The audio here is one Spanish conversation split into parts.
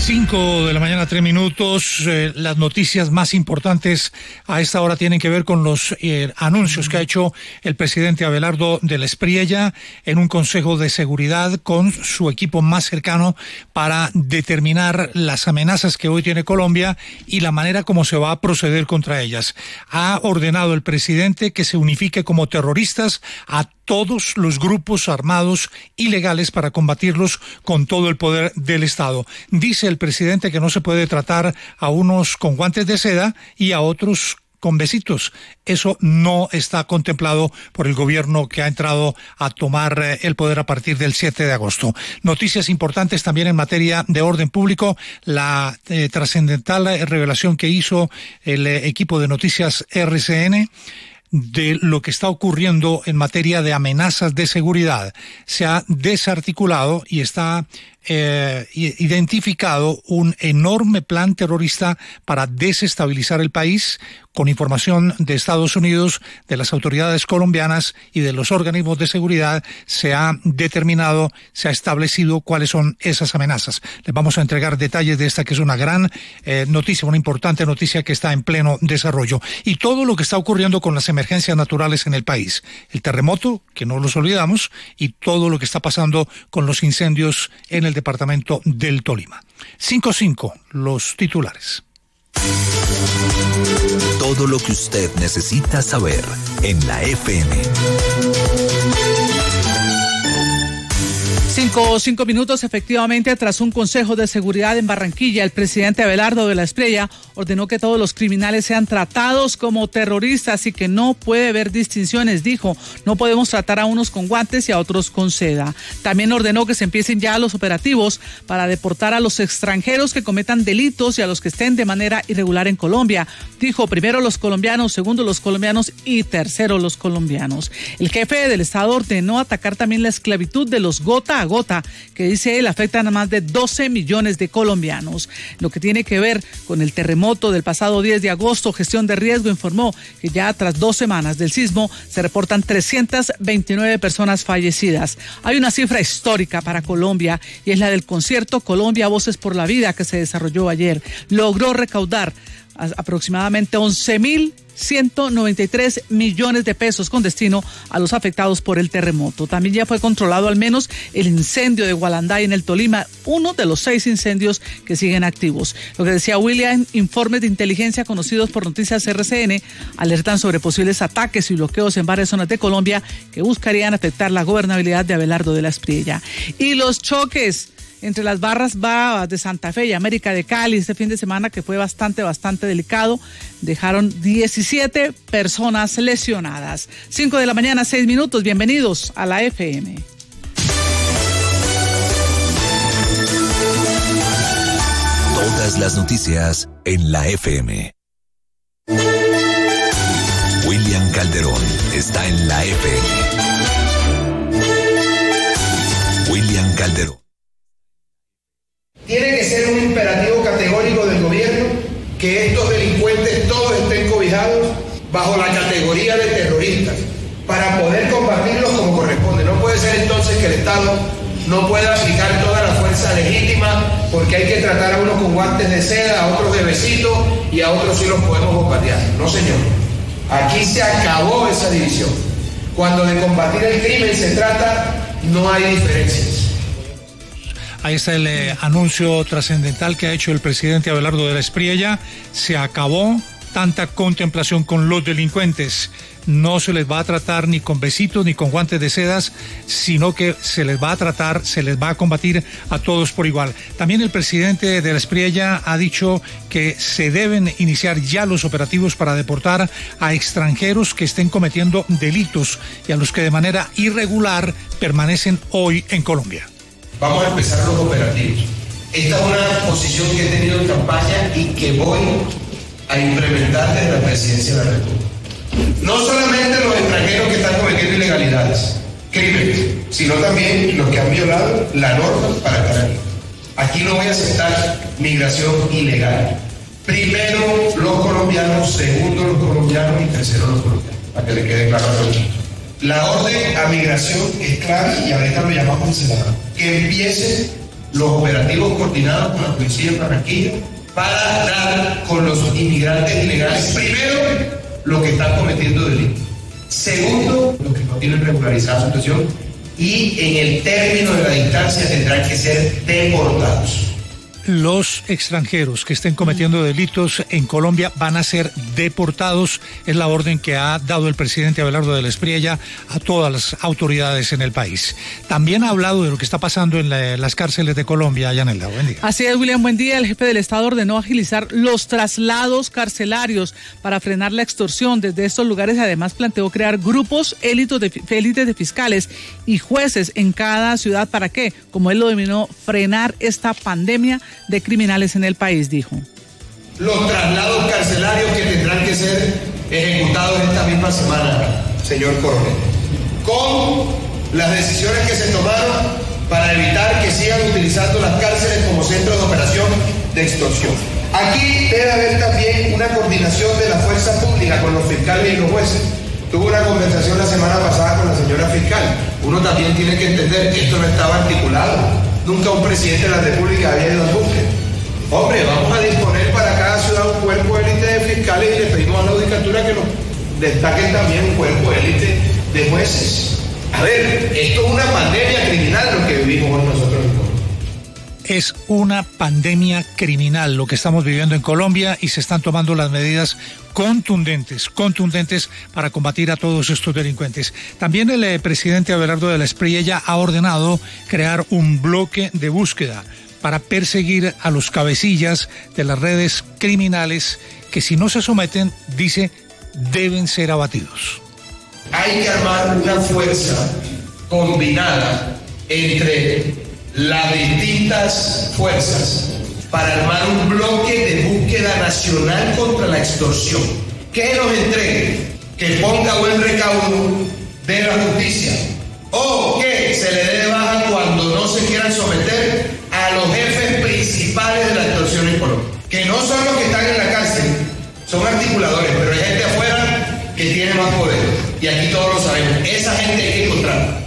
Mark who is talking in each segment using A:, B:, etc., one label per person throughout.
A: 5:03 a.m. Las noticias más importantes a esta hora tienen que ver con los anuncios que ha hecho el presidente Abelardo de la Espriella en un consejo de seguridad con su equipo más cercano para determinar las amenazas que hoy tiene Colombia y la manera como se va a proceder contra ellas. Ha ordenado el presidente que se unifique como terroristas a todos los grupos armados ilegales para combatirlos con todo el poder del Estado. Dice el presidente que no se puede tratar a unos con guantes de seda y a otros con besitos. Eso no está contemplado por el gobierno que ha entrado a tomar el poder a partir del 7 de agosto. Noticias importantes también en materia de orden público. La trascendental revelación que hizo el equipo de noticias RCN de lo que está ocurriendo en materia de amenazas de seguridad. Se ha desarticulado y está identificado un enorme plan terrorista para desestabilizar el país, con información de Estados Unidos, de las autoridades colombianas y de los organismos de seguridad. Se ha determinado, se ha establecido cuáles son esas amenazas. Les vamos a entregar detalles de esta que es una gran noticia, una importante noticia que está en pleno desarrollo. Y todo lo que está ocurriendo con las emergencias naturales en el país. El terremoto, que no los olvidamos, y todo lo que está pasando con los incendios en el departamento del Tolima. 5:05, los titulares.
B: Todo lo que usted necesita saber en la FM.
C: 5 minutos, efectivamente, tras un consejo de seguridad en Barranquilla, el presidente Abelardo de la Espriella ordenó que todos los criminales sean tratados como terroristas y que no puede haber distinciones. Dijo, no podemos tratar a unos con guantes y a otros con seda. También ordenó que se empiecen ya los operativos para deportar a los extranjeros que cometan delitos y a los que estén de manera irregular en Colombia. Dijo, primero los colombianos, segundo los colombianos y tercero los colombianos. El jefe del Estado ordenó atacar también la esclavitud de los gota a gota, que dice él afectan a más de 12 millones de colombianos. Lo que tiene que ver con el terremoto del pasado 10 de agosto, Gestión de Riesgo informó que ya tras 2 semanas del sismo se reportan 329 personas fallecidas. Hay una cifra histórica para Colombia y es la del concierto Colombia Voces por la Vida que se desarrolló ayer. Logró recaudar aproximadamente 11.193 millones de pesos con destino a los afectados por el terremoto. También ya fue controlado al menos el incendio de Gualanday en el Tolima, uno de los 6 incendios que siguen activos. Lo que decía William, informes de inteligencia conocidos por Noticias RCN alertan sobre posibles ataques y bloqueos en varias zonas de Colombia que buscarían afectar la gobernabilidad de Abelardo de la Espriella. Y los choques entre las barras bravas de Santa Fe y América de Cali este fin de semana, que fue bastante delicado, dejaron 17 personas lesionadas. 5:06 a.m, bienvenidos a la FM.
B: Todas las noticias en la FM. William Calderón está en la FM. William Calderón.
D: Tiene que ser un imperativo categórico del gobierno que estos delincuentes todos estén cobijados bajo la categoría de terroristas para poder combatirlos como corresponde. No puede ser entonces que el Estado no pueda aplicar toda la fuerza legítima porque hay que tratar a unos con guantes de seda, a otros de besito y a otros sí los podemos bombardear. No, señor. Aquí se acabó esa división. Cuando de combatir el crimen se trata, no hay diferencias.
A: Ahí está el anuncio trascendental que ha hecho el presidente Abelardo de la Espriella. Se acabó tanta contemplación con los delincuentes. No se les va a tratar ni con besitos ni con guantes de sedas, sino que se les va a tratar, se les va a combatir a todos por igual. También el presidente de la Espriella ha dicho que se deben iniciar ya los operativos para deportar a extranjeros que estén cometiendo delitos y a los que de manera irregular permanecen hoy en Colombia.
D: Vamos a empezar los operativos. Esta es una posición que he tenido en campaña y que voy a implementar desde la presidencia de la República. No solamente los extranjeros que están cometiendo ilegalidades, crímenes, sino también los que han violado la norma para estar aquí. Aquí no voy a aceptar migración ilegal. Primero los colombianos, segundo los colombianos y tercero los colombianos, para que le quede claro a todos. La orden a migración es clara y ahorita lo llamamos encerrada. Que empiece los operativos coordinados con la policía en Barranquilla para dar con los inmigrantes ilegales, primero, los que están cometiendo delitos, segundo, los que no tienen regularizada su situación, y en el término de la distancia tendrán que ser deportados.
A: Los extranjeros que estén cometiendo delitos en Colombia van a ser deportados. Es la orden que ha dado el presidente Abelardo de la Espriella a todas las autoridades en el país. También ha hablado de lo que está pasando en las cárceles de Colombia. Yanela, buen día.
C: Así es, William, buen día. El jefe del Estado ordenó agilizar los traslados carcelarios para frenar la extorsión desde estos lugares. Además, planteó crear grupos élites de fiscales y jueces en cada ciudad. ¿Para qué? Como él lo denominó, frenar esta pandemia de criminales en el país, dijo.
D: Los traslados carcelarios que tendrán que ser ejecutados esta misma semana, señor coronel, con las decisiones que se tomaron para evitar que sigan utilizando las cárceles como centros de operación de extorsión. Aquí debe haber también una coordinación de la fuerza pública con los fiscales y los jueces. Tuve una conversación la semana pasada con la señora fiscal. Uno también tiene que entender que esto no estaba articulado. Nunca un presidente de la República había ido a búsqueda. Hombre, vamos a disponer para cada ciudad un cuerpo élite de fiscales y le pedimos a la judicatura que nos destaquen también un cuerpo élite de jueces. A ver, esto es una pandemia criminal lo que vivimos nosotros en Colombia.
A: Es una pandemia criminal lo que estamos viviendo en Colombia y se están tomando las medidas contundentes para combatir a todos estos delincuentes. También el presidente Abelardo de la Espriella ha ordenado crear un bloque de búsqueda para perseguir a los cabecillas de las redes criminales que, si no se someten, dice, deben ser abatidos.
D: Hay que armar una fuerza combinada entre las distintas fuerzas para armar un bloque de búsqueda nacional contra la extorsión, que nos entregue, que ponga buen recaudo de la justicia, o que se le dé de baja cuando no se quieran someter a los jefes principales de la extorsión en Colombia, que no son los que están en la cárcel, son articuladores, pero hay gente afuera que tiene más poder, y aquí todos lo sabemos. Esa gente hay que encontrarla.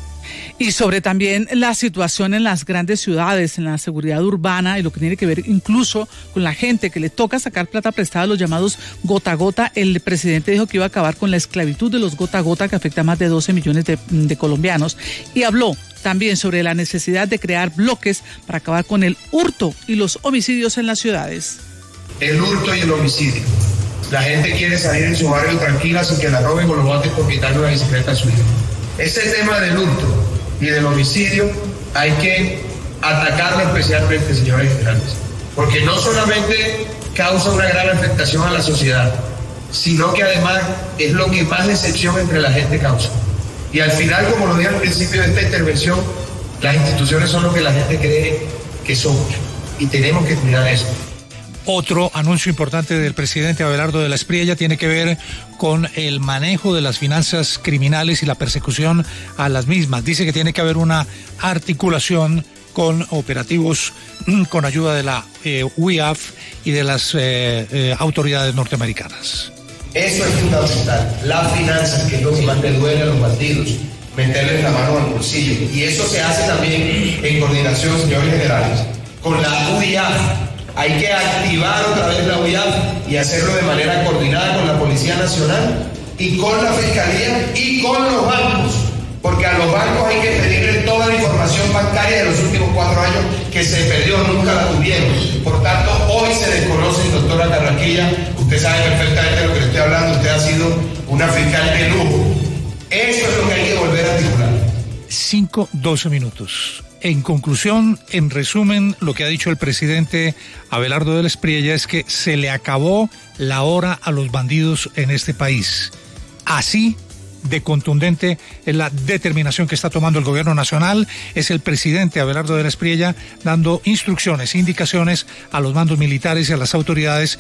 C: Y sobre también la situación en las grandes ciudades, en la seguridad urbana y lo que tiene que ver incluso con la gente que le toca sacar plata prestada, los llamados gota a gota. El presidente dijo que iba a acabar con la esclavitud de los gota a gota que afecta a más de 12 millones de colombianos. Y habló también sobre la necesidad de crear bloques para acabar con el hurto y los homicidios en las ciudades.
D: El hurto y el homicidio. La gente quiere salir en su barrio tranquila sin que la roben o lo maten por quitarle una bicicleta a su hijo. Ese tema del hurto y del homicidio hay que atacarlo especialmente, señores generales, porque no solamente causa una gran afectación a la sociedad, sino que además es lo que más decepción entre la gente causa. Y al final, como lo dije al principio de esta intervención, las instituciones son lo que la gente cree que son, y tenemos que cuidar eso.
A: Otro anuncio importante del presidente Abelardo de la Espriella tiene que ver con el manejo de las finanzas criminales y la persecución a las mismas. Dice que tiene que haber una articulación con operativos con ayuda de la UIAF y de las autoridades norteamericanas.
D: Eso es fundamental. Las finanzas, que es lo que más le duele a los bandidos, meterles la mano al bolsillo. Y eso se hace también en coordinación, señores generales, con la UIAF. Hay que activar otra vez la UIAF y hacerlo de manera coordinada con la Policía Nacional y con la Fiscalía y con los bancos, porque a los bancos hay que pedirle toda la información bancaria de los últimos 4 años que se perdió, nunca la tuvieron. Por tanto, hoy se desconocen, doctora Carrasquilla, usted sabe perfectamente de lo que le estoy hablando, usted ha sido una fiscal de lujo. Eso es lo que hay que volver a articular.
A: 5:12 minutos. En conclusión, en resumen, lo que ha dicho el presidente Abelardo de la Espriella es que se le acabó la hora a los bandidos en este país. Así de contundente es la determinación que está tomando el gobierno nacional. Es el presidente Abelardo de la Espriella dando instrucciones, indicaciones a los mandos militares y a las autoridades